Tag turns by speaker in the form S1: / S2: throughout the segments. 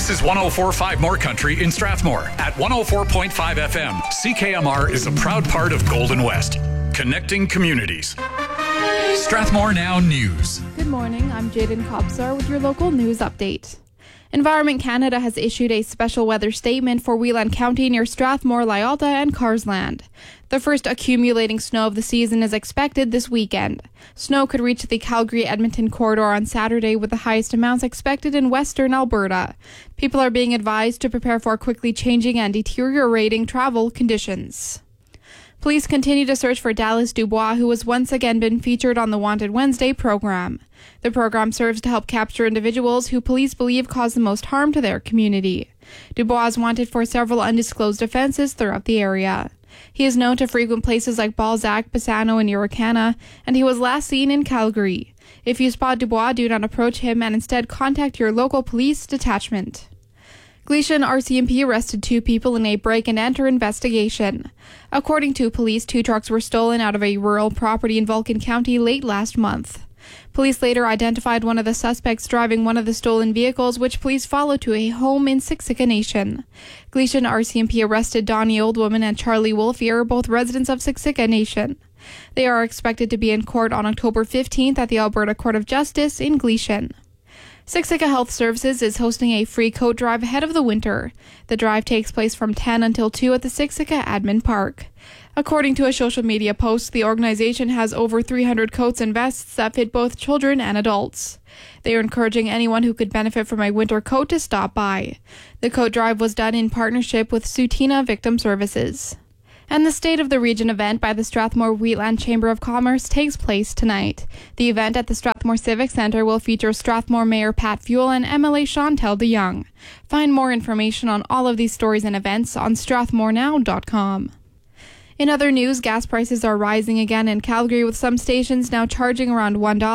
S1: This is 104.5 More Country in Strathmore at 104.5 FM. CKMR is a proud part of Golden West, connecting communities. Strathmore Now News.
S2: Good morning, I'm Jaden Kopsar with your local news update. Environment Canada has issued a special weather statement for Whelan County near Strathmore, Lyalta, and Carsland. The first accumulating snow of the season is expected this weekend. Snow could reach the Calgary-Edmonton corridor on Saturday, with the highest amounts expected in western Alberta. People are being advised to prepare for quickly changing and deteriorating travel conditions. Police continue to search for Dallas Dubois, who has once again been featured on the Wanted Wednesday program. The program serves to help capture individuals who police believe cause the most harm to their community. Dubois is wanted for several undisclosed offenses throughout the area. He is known to frequent places like Balzac, Bassano, and Uricana, and he was last seen in Calgary. If you spot Dubois, do not approach him and instead contact your local police detachment. Gleason RCMP arrested 2 people in a break-and-enter investigation. According to police, 2 trucks were stolen out of a rural property in Vulcan County late last month. Police later identified one of the suspects driving one of the stolen vehicles, which police followed to a home in Siksika Nation. Gleason RCMP arrested Donnie Oldwoman and Charlie Wolfier, both residents of Siksika Nation. They are expected to be in court on October 15th at the Alberta Court of Justice in Gleason. Siksika Health Services is hosting a free coat drive ahead of the winter. The drive takes place from 10 until 2 at the Siksika Admin Park. According to a social media post, the organization has over 300 coats and vests that fit both children and adults. They are encouraging anyone who could benefit from a winter coat to stop by. The coat drive was done in partnership with Sutina Victim Services. And the State of the Region event by the Strathmore Wheatland Chamber of Commerce takes place tonight. The event at the Strathmore Civic Centre will feature Strathmore Mayor Pat Fuel and MLA Chantel DeYoung. Find more information on all of these stories and events on strathmorenow.com. In other news, gas prices are rising again in Calgary, with some stations now charging around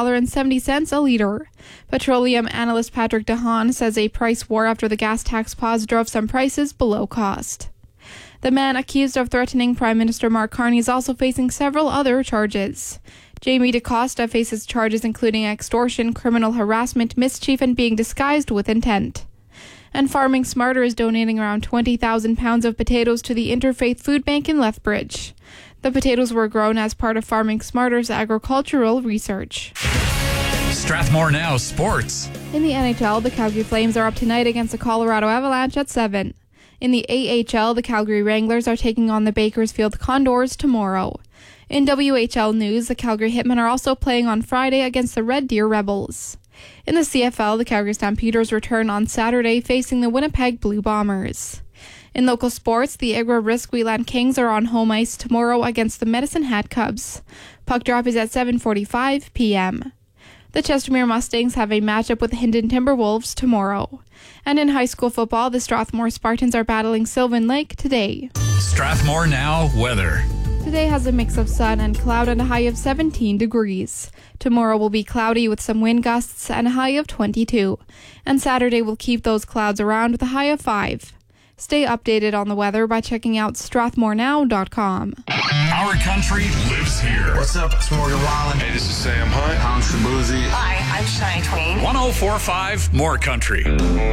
S2: $1.70 a litre. Petroleum analyst Patrick DeHaan says a price war after the gas tax pause drove some prices below cost. The man accused of threatening Prime Minister Mark Carney is also facing several other charges. Jamie DaCosta faces charges including extortion, criminal harassment, mischief, and being disguised with intent. And Farming Smarter is donating around 20,000 pounds of potatoes to the Interfaith Food Bank in Lethbridge. The potatoes were grown as part of Farming Smarter's agricultural research.
S1: Strathmore Now Sports.
S2: In the NHL, the Calgary Flames are up tonight against the Colorado Avalanche at 7. In the AHL, the Calgary Wranglers are taking on the Bakersfield Condors tomorrow. In WHL news, the Calgary Hitmen are also playing on Friday against the Red Deer Rebels. In the CFL, the Calgary Stampeders return on Saturday facing the Winnipeg Blue Bombers. In local sports, the Agra-Risk Wheatland Kings are on home ice tomorrow against the Medicine Hat Cubs. Puck drop is at 7:45 p.m. The Chestermere Mustangs have a matchup with the Hindon Timberwolves tomorrow. And in high school football, the Strathmore Spartans are battling Sylvan Lake today.
S1: Strathmore Now weather.
S2: Today has a mix of sun and cloud and a high of 17 degrees. Tomorrow will be cloudy with some wind gusts and a high of 22. And Saturday will keep those clouds around with a high of 5. Stay updated on the weather by checking out strathmorenow.com.
S1: Our country lives here.
S3: What's up? It's Morgan Wallen.
S4: Hey, this is Sam Hunt.
S3: I'm Shabuzi.
S5: Hi, I'm Shania Twain.
S1: 104.5 More Country.